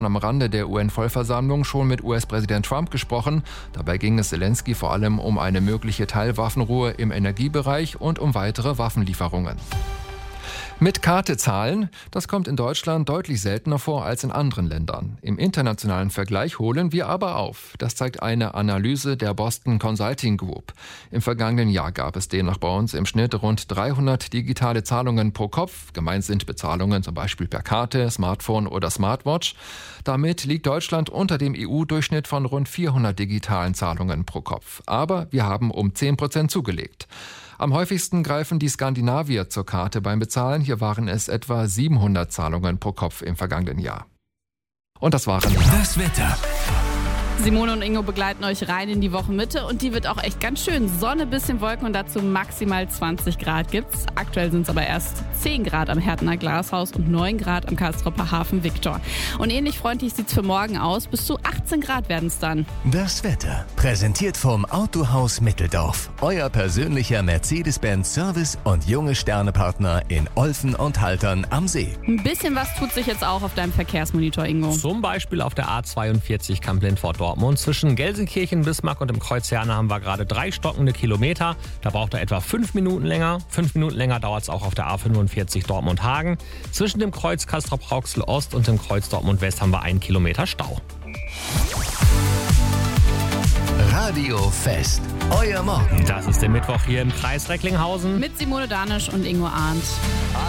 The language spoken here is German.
am Rande der UN-Vollversammlung schon mit US-Präsident Trump gesprochen. Dabei ging es Zelensky vor allem um eine mögliche Teilwaffenruhe im Energiebereich und um weitere Waffenlieferungen. Mit Karte zahlen, das kommt in Deutschland deutlich seltener vor als in anderen Ländern. Im internationalen Vergleich holen wir aber auf. Das zeigt eine Analyse der Boston Consulting Group. Im vergangenen Jahr gab es demnach bei uns im Schnitt rund 300 digitale Zahlungen pro Kopf. Gemeint sind Bezahlungen zum Beispiel per Karte, Smartphone oder Smartwatch. Damit liegt Deutschland unter dem EU-Durchschnitt von rund 400 digitalen Zahlungen pro Kopf. Aber wir haben um 10% zugelegt. Am häufigsten greifen die Skandinavier zur Karte beim Bezahlen. Hier waren es etwa 700 Zahlungen pro Kopf im vergangenen Jahr. Und das waren das Wetter. Simone und Ingo begleiten euch rein in die Wochenmitte und die wird auch echt ganz schön. Sonne, bisschen Wolken und dazu maximal 20 Grad gibt's. Aktuell sind es aber erst 10 Grad am Härtener Glashaus und 9 Grad am Karlsruher Hafen Viktor. Und ähnlich freundlich sieht's für morgen aus. Bis zu 18 Grad werden es dann. Das Wetter, präsentiert vom Autohaus Mitteldorf. Euer persönlicher Mercedes-Benz Service und junge Sternepartner in Olfen und Haltern am See. Ein bisschen was tut sich jetzt auch auf deinem Verkehrsmonitor, Ingo. Zum Beispiel auf der A42 Kamp-Lindfort-Dortmund. Zwischen Gelsenkirchen, Bismarck und dem Kreuz Herne haben wir gerade 3 stockende Kilometer. Da braucht er etwa 5 Minuten länger. 5 Minuten länger dauert es auch auf der A45 Dortmund-Hagen. Zwischen dem Kreuz Castrop-Rauxel Ost und dem Kreuz Dortmund West haben wir 1 Kilometer Stau. Radio Fest, euer Morgen. Das ist der Mittwoch hier im Kreis Recklinghausen. Mit Simone Danisch und Ingo Arndt.